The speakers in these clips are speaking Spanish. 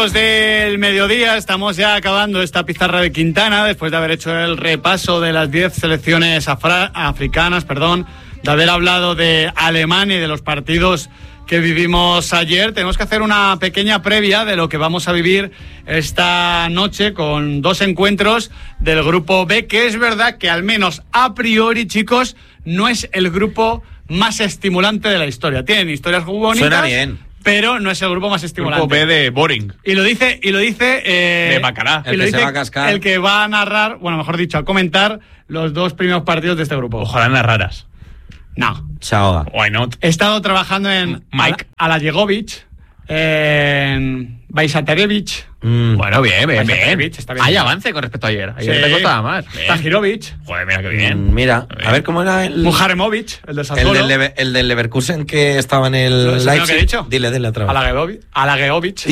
Del mediodía, estamos ya acabando esta pizarra de Quintana después de haber hecho el repaso de las 10 selecciones africanas, de haber hablado de Alemania y de los partidos que vivimos ayer. Tenemos que hacer una pequeña previa de lo que vamos a vivir esta noche con dos encuentros del grupo B, que es verdad que al menos a priori, chicos, no es el grupo más estimulante de la historia. Tienen historias bonitas. Suena bien. Pero no es el grupo más estimulante. Grupo B de Boring. Y lo dice de Macará. El que se va a cascar. El que va a narrar, bueno, mejor dicho, a comentar los dos primeros partidos de este grupo. Ojalá narraras. No. Chao. Why not? He estado trabajando en Mike Alajegovic, en Bajsatarevic. Bueno, bien. Hay avance con respecto a ayer. Ayer te costaba más. Tahirovic. Joder, mira qué bien. Mira, a ver cómo era el... Mujaremovic, el de Sassuolo. El del Leverkusen que estaba en el Leipzig. ¿Qué he dicho? Dile otra vez. Alajegovic.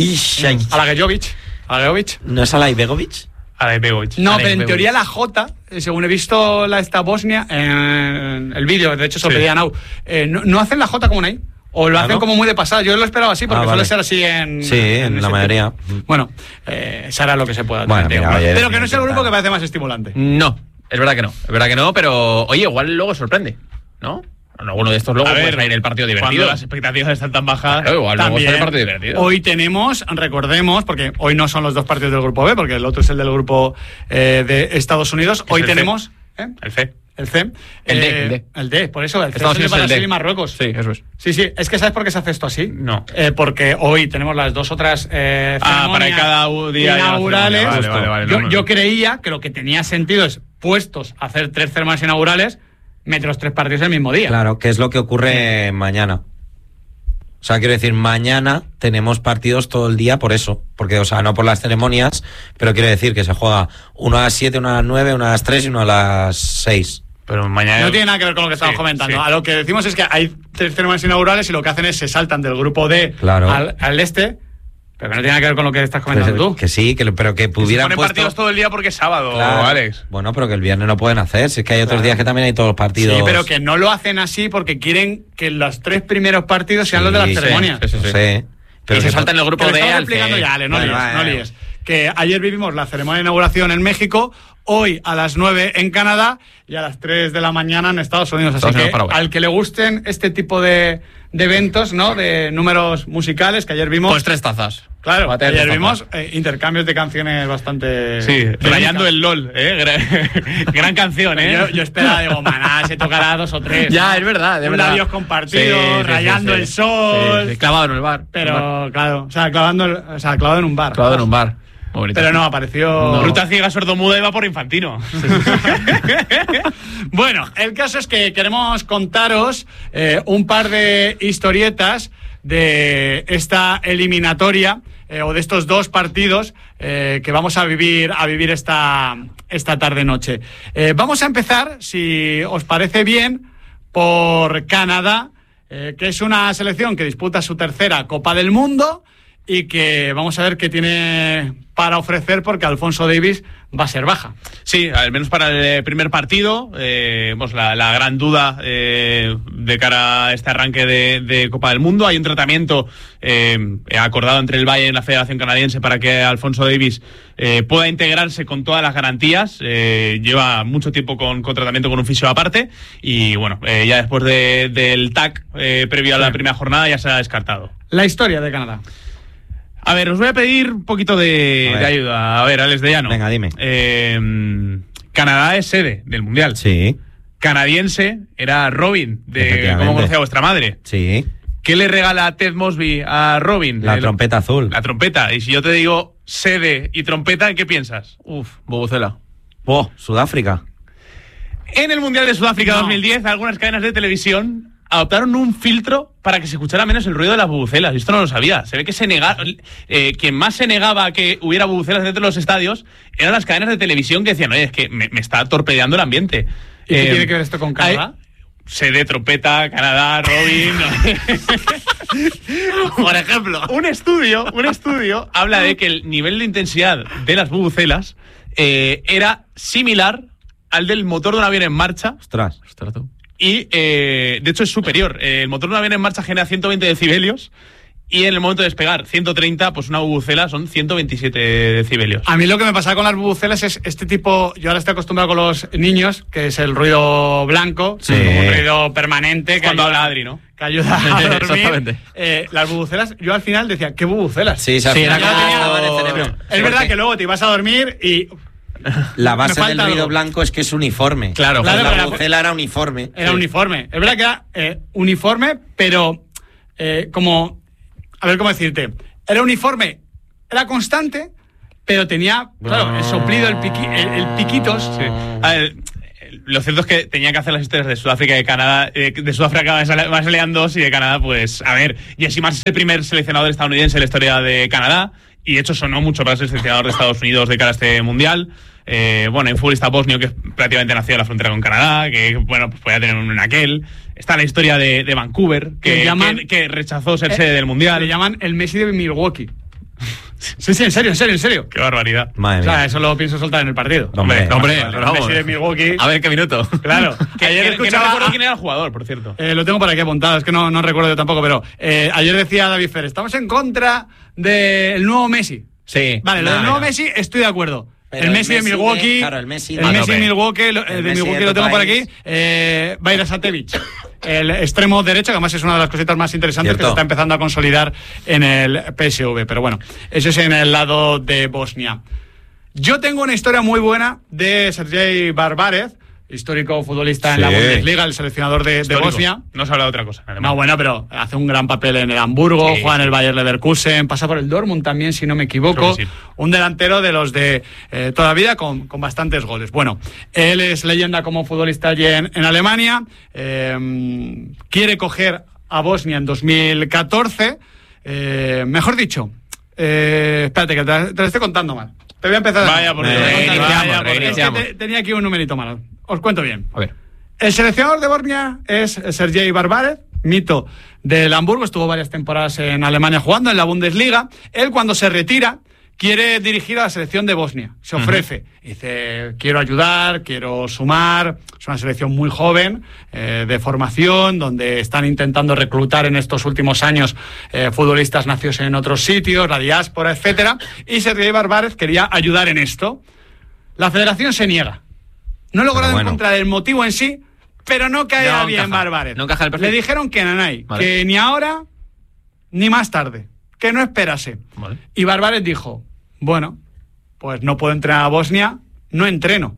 Alajejovic. ¿No es Alaibegovic? No, pero en teoría la J, según he visto esta Bosnia en el vídeo, de hecho se lo pedía a Nau, no hacen la J como una I. O lo hacen como muy de pasada. Yo lo esperaba así porque suele ser así en... Sí, en la mayoría. Bueno, será lo que se pueda. Bueno, pero que no es el grupo que parece más estimulante. No, es verdad que no, pero oye, igual luego sorprende, ¿no? Alguno de estos luego puede salir el partido divertido. Cuando las expectativas están tan bajas, claro, igual luego sale el partido divertido. Hoy tenemos, recordemos, porque hoy no son los dos partidos del grupo B, porque el otro es el del grupo de Estados Unidos. Hoy tenemos... El C. El C. El D, por eso. El C Estados es el de Unidos Brasil y Marruecos. Sí, eso es. Sí, es que ¿sabes por qué se hace esto así? No. Porque hoy tenemos las dos otras ceremonias para cada día inaugurales. Vale, yo creía que lo que tenía sentido es, puestos a hacer 3 ceremonias inaugurales, meter los 3 partidos el mismo día. Claro, que es lo que ocurre mañana. O sea, quiero decir, mañana tenemos partidos todo el día por eso. Porque, o sea, no por las ceremonias, pero quiero decir que se juega uno a las 7, uno a las 9, uno a las 3 y uno a las 6. Pero mañana... No tiene nada que ver con lo que estamos comentando. Sí. A lo que decimos es que hay 3 ceremonias inaugurales y lo que hacen es se saltan del grupo D al este, pero que no tiene nada que ver con lo que estás comentando tú. Que sí, pero que pudieran poner partidos todo el día porque es sábado, claro. Alex. Bueno, pero que el viernes no pueden hacer. Si es que hay otros días que también hay todos los partidos. Sí, pero que no lo hacen así porque quieren que los 3 primeros partidos sean los de las ceremonias. Sí. Pero y se saltan el grupo D al explicando ya, Ale, no líes. Que ayer vivimos la ceremonia de inauguración en México, hoy a las 9 en Canadá y a las 3 de la mañana en Estados Unidos. Así que al que le gusten este tipo de eventos, ¿no? De números musicales, que ayer vimos... Pues 3 tazas. Claro, ayer vimos intercambios de canciones bastante... Sí, rayando el LOL, gran canción, Yo esperaba, digo, maná, se tocará 2 o 3. Ya, es verdad, Un adiós compartido, rayando el sol... Sí, clavado en el bar. Pero, claro, clavado en un bar. Clavado en un bar. Pero no, apareció... Ruta ciega sordomuda iba por Infantino. Bueno, el caso es que queremos contaros un par de historietas de esta eliminatoria o de estos 2 partidos que vamos a vivir esta tarde-noche. Vamos a empezar, si os parece bien, por Canadá, que es una selección que disputa su 3ª Copa del Mundo y que vamos a ver qué tiene para ofrecer porque Alphonso Davies va a ser baja. Sí, al menos para el primer partido, pues la gran duda de cara a este arranque de Copa del Mundo. Hay un tratamiento acordado entre el Bayern y la Federación Canadiense para que Alphonso Davies pueda integrarse con todas las garantías. Lleva mucho tiempo con tratamiento con un fisio aparte y bueno, ya después del TAC previo a la primera jornada ya se ha descartado. La historia de Canadá. A ver, os voy a pedir un poquito de ayuda. A ver, Alex de Llano. Venga, dime. Canadá es sede del Mundial. Sí. Canadiense era Robin, de cómo conocía a vuestra madre. Sí. ¿Qué le regala Ted Mosby a Robin? La trompeta azul. La trompeta. Y si yo te digo sede y trompeta, ¿en qué piensas? Vuvuzela. Sudáfrica. En el Mundial de Sudáfrica 2010, algunas cadenas de televisión adoptaron un filtro para que se escuchara menos el ruido de las bubucelas. Y esto no lo sabía. Se ve que quien más se negaba a que hubiera bubucelas dentro de los estadios eran las cadenas de televisión que decían, oye, es que me está torpedeando el ambiente. ¿Y qué tiene que ver esto con Canadá? Sede, trompeta, Canadá, Robin... Por ejemplo. Un estudio habla de que el nivel de intensidad de las bubucelas era similar al del motor de un avión en marcha. Ostras. Y, de hecho, es superior. El motor de un avión en marcha genera 120 decibelios y en el momento de despegar 130, pues una bubucela son 127 decibelios. A mí lo que me pasa con las bubucelas es este tipo, yo ahora estoy acostumbrado con los niños, que es el ruido blanco, Sí. un ruido permanente. Cuando habla Adri, ¿no? Que ayuda a dormir. Exactamente. Las bubucelas, yo al final decía, ¿qué bubucelas? Sí, Sí, era Ya tenía- como en el cerebro. Es verdad que luego te ibas a dormir y La Me base falta del ruido algo. blanco es que es uniforme. Claro, Claro, la pero la- bubucela era uniforme. era Sí. uniforme. Es verdad que era uniforme, pero como... A ver cómo decirte. Era uniforme, era constante, pero tenía, claro, el soplido, el piquitos. Sí. A ver, lo cierto es que tenía que hacer las historias de Sudáfrica y de Canadá. De Sudáfrica me salían 2 y de Canadá, pues, a ver. Jesse Marsh es el primer seleccionador estadounidense en la historia de Canadá y de hecho sonó mucho para ser seleccionador de Estados Unidos de cara a este mundial. Bueno, hay un futbolista bosnio que prácticamente nació en la frontera con Canadá, que, bueno, pues podía tener un aquel. Está la historia de Vancouver, que rechazó ser sede del mundial. Le llaman el Messi de Milwaukee. Sí, en serio. Qué barbaridad. Madre O sea, mía. eso lo pienso soltar en el partido. Hombre, El pero vamos. Messi de Milwaukee. A ver qué minuto. Claro. Ayer Que no escuchaba... recuerdo quién era el jugador, por cierto. Lo tengo por aquí apuntado, es que no recuerdo yo tampoco, pero ayer decía David Fer, estamos en contra del nuevo Messi. Sí. Vale, lo del nuevo Messi estoy de acuerdo. Pero El Messi de Milwaukee. claro, el Messi de de Milwaukee, El de Messi Milwaukee de lo tengo tu por país. aquí. Vaira Satevic, el extremo derecho, que además es una de las cositas más interesantes Cierto. que se está empezando a consolidar en el PSV. Pero bueno, eso es en el lado de Bosnia. Yo tengo una historia muy buena de Sergei Barbarev, histórico futbolista en la Sí. Bundesliga, el seleccionador de Histórico. Bosnia. No se habla de otra cosa. No, bueno, pero hace un gran papel en el Hamburgo, Sí, juega en sí. el Bayer Leverkusen, pasa por el Dortmund también, si no me equivoco. Creo que sí. Un delantero de los de toda la vida con bastantes goles. Bueno, él es leyenda como futbolista allí en Alemania. Quiere coger a Bosnia en 2014. Mejor dicho, espérate, que te lo estoy contando mal. Te voy a empezar. Vaya por Dios, reiniciamos. Es que tenía aquí un numerito malo. Os cuento bien. A ver. El seleccionador de Bosnia es Sergei Barbarev, mito del Hamburgo, estuvo varias temporadas en Alemania jugando en la Bundesliga. Él, cuando se retira, quiere dirigir a la selección de Bosnia. Se ofrece. Dice, quiero ayudar, quiero sumar. Es una selección muy joven, de formación, donde están intentando reclutar en estos últimos años futbolistas nacidos en otros sitios, la diáspora, etcétera. Y Sergei Barbarev quería ayudar en esto. La federación se niega. No he logrado encontrar el motivo en sí, pero no caía bien Barbarev. No encaja el perfil. Le dijeron que Nanay, Vale. que ni ahora ni más tarde, que no esperase. Vale. Y Barbarev dijo, bueno, pues no puedo entrenar a Bosnia, no entreno.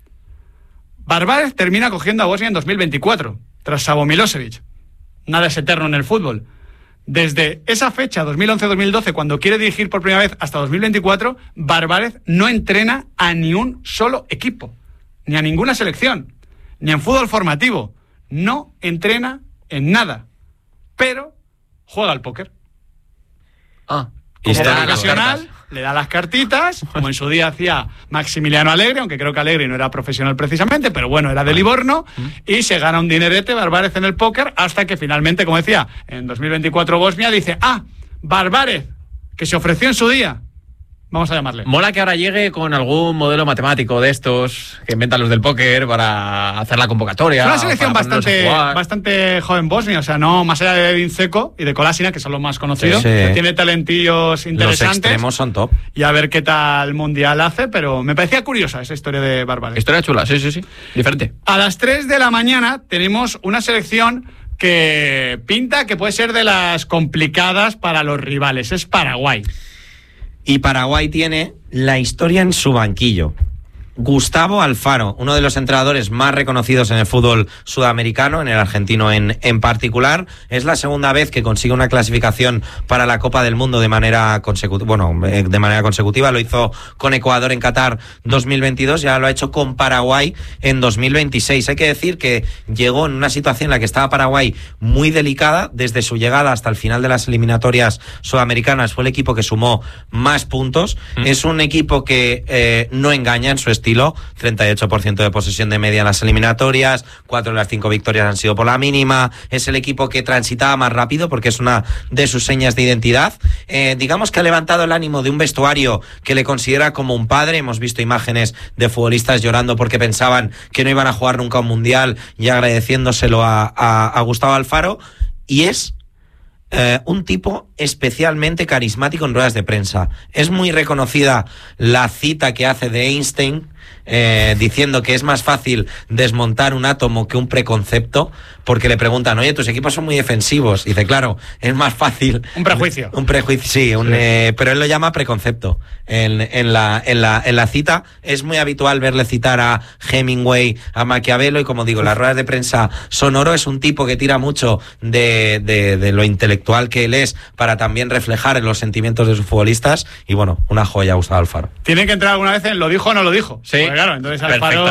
Barbarev termina cogiendo a Bosnia en 2024, tras Savo Milosevic. Nada es eterno en el fútbol. Desde esa fecha, 2011-2012, cuando quiere dirigir por primera vez, hasta 2024, Barbarev no entrena a ni un solo equipo, ni a ninguna selección, ni en fútbol formativo. No entrena en nada, pero juega al póker. Ah. Como Histórico. profesional, le da las cartitas, como en su día hacía Maximiliano Alegre, aunque creo que Alegre no era profesional precisamente, pero bueno, era de Livorno, y se gana un dinerete Barbarev en el póker, hasta que finalmente, como decía, en 2024 Bosnia dice, Barbarev, que se ofreció en su día, vamos a llamarle. Mola que ahora llegue con algún modelo matemático de estos que inventan los del póker para hacer la convocatoria. Es una selección para ponerlos a jugar. bastante joven Bosnia, o sea, no más allá de Edin Dzeko y de Kolasinac, que son los más conocidos, Sí, sí. tiene talentillos Los interesantes. extremos son top. Y a ver qué tal mundial hace, pero me parecía curiosa esa historia de Barbarev. Historia chula, sí. Diferente. A las 3 de la mañana tenemos una selección que pinta que puede ser de las complicadas para los rivales. Es Paraguay. Y Paraguay tiene la historia en su banquillo. Gustavo Alfaro, uno de los entrenadores más reconocidos en el fútbol sudamericano, en el argentino en particular. Es la segunda vez que consigue una clasificación para la Copa del Mundo de manera consecutiva. Lo hizo con Ecuador en Qatar 2022 y ahora lo ha hecho con Paraguay en 2026. Hay que decir que llegó en una situación en la que estaba Paraguay muy delicada. Desde su llegada hasta el final de las eliminatorias sudamericanas fue el equipo que sumó más puntos. Es un equipo que no engaña en su estilo. 38% de posesión de media en las eliminatorias, 4 de las 5 victorias han sido por la mínima. Es el equipo que transitaba más rápido porque es una de sus señas de identidad. Digamos que ha levantado el ánimo de un vestuario que le considera como un padre. Hemos visto imágenes de futbolistas llorando porque pensaban que no iban a jugar nunca un mundial y agradeciéndoselo a Gustavo Alfaro. Y es un tipo especialmente carismático en ruedas de prensa. Es muy reconocida la cita que hace de Einstein, diciendo que es más fácil desmontar un átomo que un preconcepto, porque le preguntan, oye, tus equipos son muy defensivos. Y dice, claro, es más fácil. Un prejuicio. Un prejuicio, sí. Pero él lo llama preconcepto. En la cita es muy habitual verle citar a Hemingway, a Maquiavelo, y como digo, las ruedas de prensa son oro. Es un tipo que tira mucho de lo intelectual que él es para también reflejar en los sentimientos de sus futbolistas. Y bueno, una joya Gustavo Alfaro. Tienen que entrar alguna vez en lo dijo o no lo dijo. Sí. Porque, claro, entonces Alfaro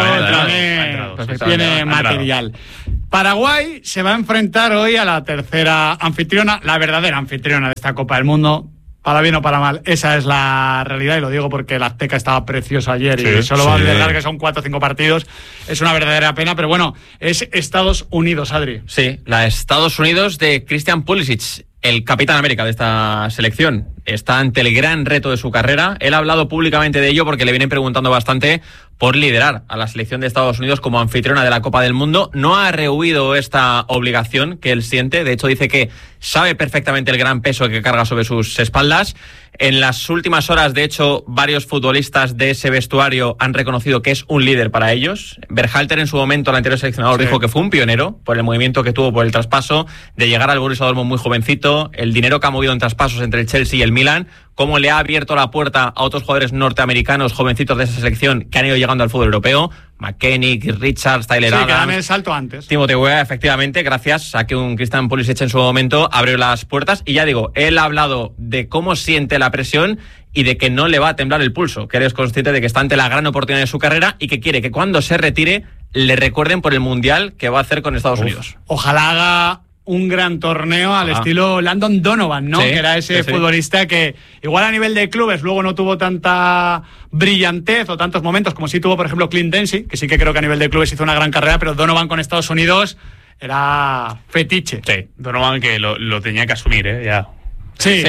tiene material. Paraguay se va a enfrentar hoy a la tercera anfitriona, la verdadera anfitriona de esta Copa del Mundo. Para bien o para mal, esa es la realidad, y lo digo porque el Azteca estaba precioso ayer y solo va a albergar que son 4 o 5 partidos. Es una verdadera pena, pero bueno, es Estados Unidos, Adri. Sí, la Estados Unidos de Christian Pulisic, el capitán América de esta selección. Está ante el gran reto de su carrera. Él ha hablado públicamente de ello porque le vienen preguntando bastante por liderar a la selección de Estados Unidos como anfitriona de la Copa del Mundo. No ha rehuido esta obligación que él siente. De hecho, dice que sabe perfectamente el gran peso que carga sobre sus espaldas. En las últimas horas, de hecho, varios futbolistas de ese vestuario han reconocido que es un líder para ellos. Berhalter, en su momento, el anterior seleccionador, dijo que fue un pionero por el movimiento que tuvo por el traspaso, de llegar al Borussia Dortmund muy jovencito, el dinero que ha movido en traspasos entre el Chelsea y el Milan, cómo le ha abierto la puerta a otros jugadores norteamericanos jovencitos de esa selección que han ido llegando al fútbol europeo. McKennie, Richards, Tyler Adams. Sí, que dan el salto antes. Timothy Weah, efectivamente, gracias a que un Christian Pulisic en su momento abrió las puertas. Y ya digo, él ha hablado de cómo siente la presión y de que no le va a temblar el pulso, que él es consciente de que está ante la gran oportunidad de su carrera y que quiere que cuando se retire le recuerden por el Mundial que va a hacer con Estados Unidos. Ojalá haga un gran torneo al estilo Landon Donovan, ¿no? Sí, que era ese futbolista que igual a nivel de clubes luego no tuvo tanta brillantez o tantos momentos como sí tuvo, por ejemplo, Clint Dempsey, que sí que creo que a nivel de clubes hizo una gran carrera, pero Donovan con Estados Unidos era fetiche. Sí, Donovan que lo tenía que asumir, ya. Sí,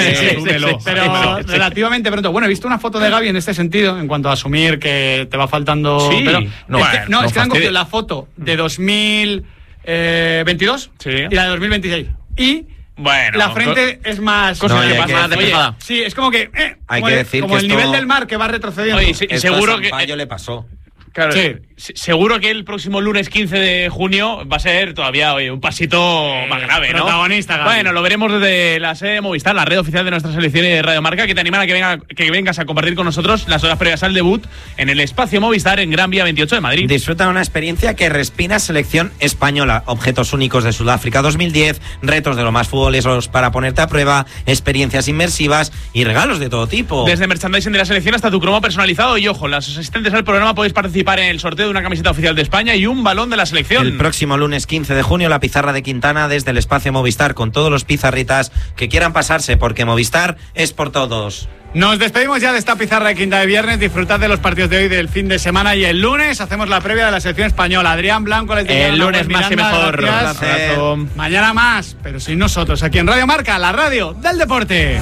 pero relativamente pronto. Bueno, he visto una foto de Gavi en este sentido, en cuanto a asumir que te va faltando... Sí. Pero, No, es que han cogido la foto de 2022 y la de 2026. Y bueno, la frente es más... más despejada. Sí, es como que... hay que decir como que el nivel del mar que va retrocediendo. Oye, seguro que... le pasó. Claro, seguro que el próximo lunes 15 de junio va a ser todavía un pasito más grave, ¿no? Protagonista, Gaby. Bueno, lo veremos desde la sede de Movistar, la red oficial de nuestra selección y de Radio Marca, que te animan a que vengas a compartir con nosotros las horas previas al debut en el espacio Movistar en Gran Vía 28 de Madrid. Disfruta de una experiencia que respira selección española. Objetos únicos de Sudáfrica 2010, retos de lo más futboleros para ponerte a prueba, experiencias inmersivas y regalos de todo tipo. Desde merchandising de la selección hasta tu cromo personalizado. Y ojo, los asistentes al programa podéis participar en el sorteo de una camiseta oficial de España y un balón de la selección. El próximo lunes 15 de junio la pizarra de Quintana desde el espacio Movistar con todos los pizarritas que quieran pasarse, porque Movistar es por todos. Nos despedimos ya de esta pizarra de Quinta de viernes. Disfrutad de los partidos de hoy, del fin de semana, y el lunes hacemos la previa de la selección española. Adrián Blanco les dice el lunes más y mejor. Mañana más, pero sin nosotros, aquí en Radio Marca, la radio del deporte.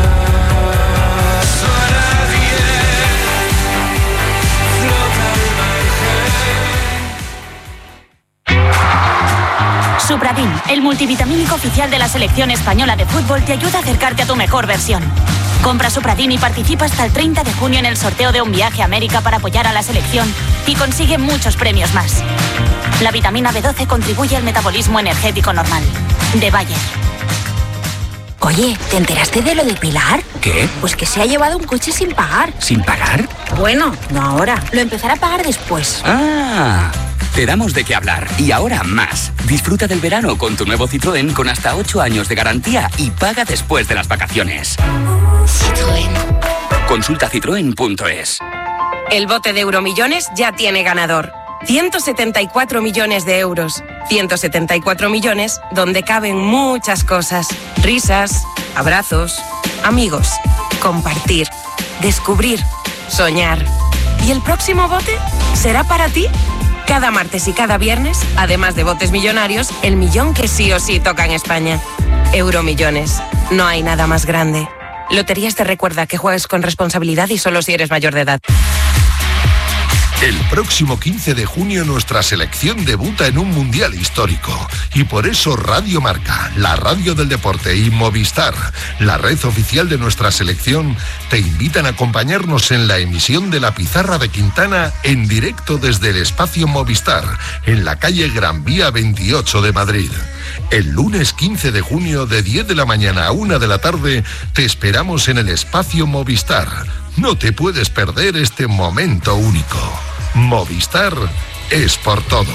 Supradin, el multivitamínico oficial de la selección española de fútbol, te ayuda a acercarte a tu mejor versión. Compra Supradin y participa hasta el 30 de junio en el sorteo de un viaje a América para apoyar a la selección y consigue muchos premios más. La vitamina B12 contribuye al metabolismo energético normal. De Bayer. Oye, ¿te enteraste de lo de Pilar? ¿Qué? Pues que se ha llevado un coche sin pagar. ¿Sin pagar? Bueno, no ahora. Lo empezará a pagar después. ¡Ah! Te damos de qué hablar. Y ahora más. Disfruta del verano con tu nuevo Citroën con hasta 8 años de garantía y paga después de las vacaciones. Citroën. Consulta citroen.es. El bote de Euromillones ya tiene ganador. 174 millones de euros. 174 millones donde caben muchas cosas. Risas, abrazos, amigos, compartir, descubrir, soñar. ¿Y el próximo bote será para ti? Cada martes y cada viernes, además de botes millonarios, el millón que sí o sí toca en España. Euromillones. No hay nada más grande. Loterías te recuerda que juegues con responsabilidad y solo si eres mayor de edad. El próximo 15 de junio nuestra selección debuta en un mundial histórico. Y por eso Radio Marca, la radio del deporte, y Movistar, la red oficial de nuestra selección, te invitan a acompañarnos en la emisión de La Pizarra de Quintana en directo desde el espacio Movistar, en la calle Gran Vía 28 de Madrid. El lunes 15 de junio de 10 de la mañana a 1 de la tarde te esperamos en el espacio Movistar. No te puedes perder este momento único. Movistar es por todos.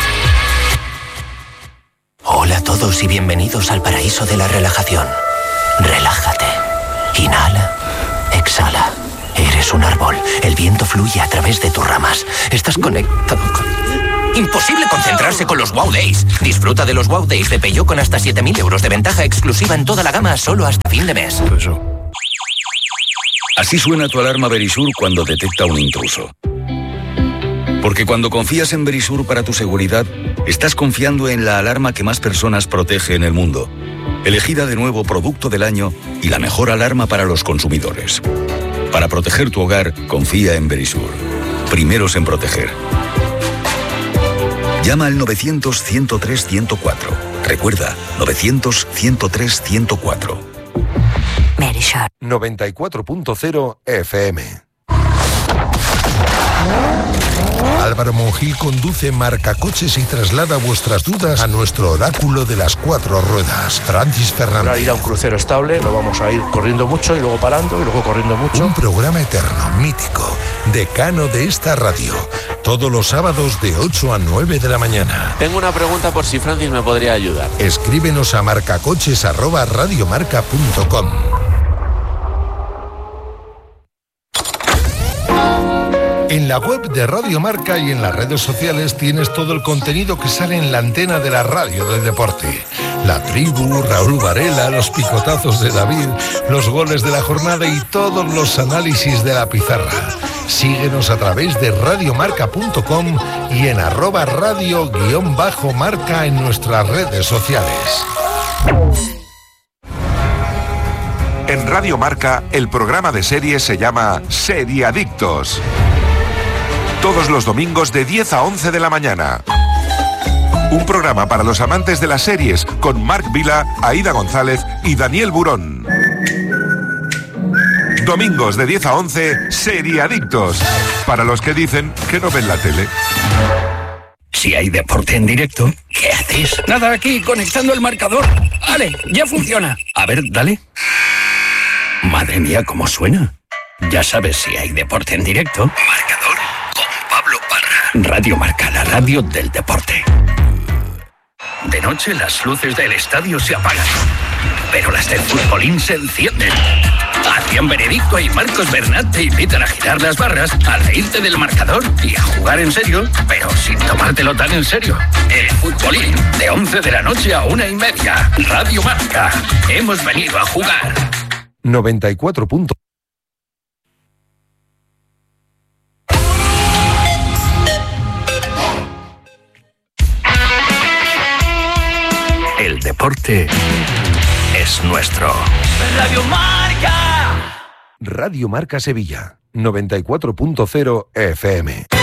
Hola a todos y bienvenidos al paraíso de la relajación. Relájate. Inhala. Exhala. Eres un árbol. El viento fluye a través de tus ramas. Estás conectado con... Imposible concentrarse con los Wow Days. Disfruta de los Wow Days de Peugeot con hasta 7.000 euros de ventaja exclusiva en toda la gama solo hasta fin de mes. Así suena tu alarma Verisur cuando detecta un intruso. Porque cuando confías en Verisur para tu seguridad, estás confiando en la alarma que más personas protege en el mundo. Elegida de nuevo Producto del Año y la mejor alarma para los consumidores. Para proteger tu hogar, confía en Verisur. Primeros en proteger. Llama al 900-103-104. Recuerda, 900-103-104. Verisur. 94.0 FM. Álvaro Monjil conduce Marcacoches y traslada vuestras dudas a nuestro oráculo de las 4 ruedas. Francis Fernández. Para ir a un crucero estable, no vamos a ir corriendo mucho y luego parando y luego corriendo mucho. Un programa eterno, mítico, decano de esta radio. Todos los sábados de 8 a 9 de la mañana. Tengo una pregunta por si Francis me podría ayudar. Escríbenos a marcacoches@radiomarca.com. En la web de Radio Marca y en las redes sociales tienes todo el contenido que sale en la antena de la radio del deporte. La tribu, Raúl Varela, los picotazos de David, los goles de la jornada y todos los análisis de la pizarra. Síguenos a través de radiomarca.com y en @radio_marca en nuestras redes sociales. En Radio Marca, el programa de series se llama Seriadictos. Todos los domingos de 10 a 11 de la mañana. Un programa para los amantes de las series con Marc Vila, Aida González y Daniel Burón. Domingos de 10 a 11, Seriadictos. Para los que dicen que no ven la tele. Si hay deporte en directo, ¿qué haces? Nada, aquí, conectando el marcador. Vale, ya funciona. A ver, dale. Madre mía, ¿cómo suena? Ya sabes, si hay deporte en directo. Marcador con Pablo Parra. Radio Marca, la radio del deporte. De noche las luces del estadio se apagan, pero las del futbolín se encienden. Adrián Benedicto y Marcos Bernat te invitan a girar las barras, a reírte del marcador y a jugar en serio, pero sin tomártelo tan en serio. El futbolín, de 11 de la noche a 1:30. Radio Marca. Hemos venido a jugar. 94. El deporte es nuestro. Radio Marca. Radio Marca Sevilla, 94.0 FM.